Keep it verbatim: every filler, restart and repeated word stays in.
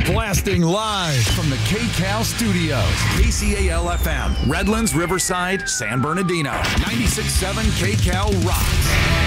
Blasting live from the K-Cal studios. K C A L F M, Redlands, Riverside, San Bernardino. ninety-six point seven K-Cal rocks.